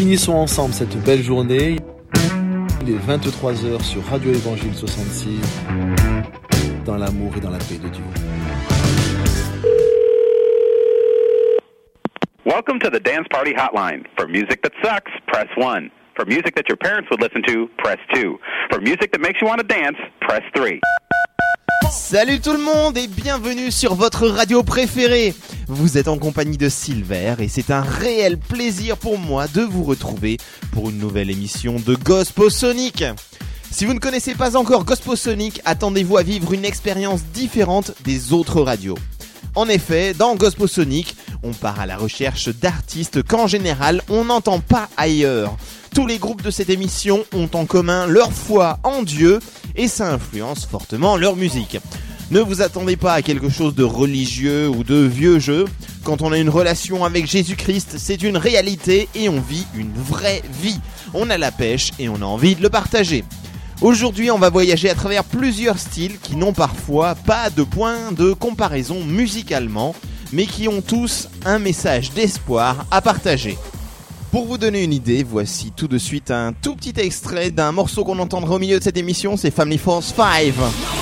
Finissons ensemble cette belle journée. Il est 23h sur Radio Évangile 66, dans l'amour et dans la paix de Dieu. Welcome to the Dance Party Hotline. For music that sucks, press 1. For music that your parents would listen to, press 2. For music that makes you want to dance, press 3. Salut tout le monde et bienvenue sur votre radio préférée. Vous êtes en compagnie de Silver et c'est un réel plaisir pour moi de vous retrouver pour une nouvelle émission de Gosposonic. Si vous ne connaissez pas encore Gosposonic, attendez-vous à vivre une expérience différente des autres radios. En effet, dans Gosposonic, on part à la recherche d'artistes qu'en général on n'entend pas ailleurs. Tous les groupes de cette émission ont en commun leur foi en Dieu et ça influence fortement leur musique. Ne vous attendez pas à quelque chose de religieux ou de vieux jeu. Quand on a une relation avec Jésus-Christ, c'est une réalité et on vit une vraie vie. On a la pêche et on a envie de le partager. Aujourd'hui, on va voyager à travers plusieurs styles qui n'ont parfois pas de point de comparaison musicalement, mais qui ont tous un message d'espoir à partager. Pour vous donner une idée, voici tout de suite un tout petit extrait d'un morceau qu'on entendra au milieu de cette émission, c'est Family Force 5.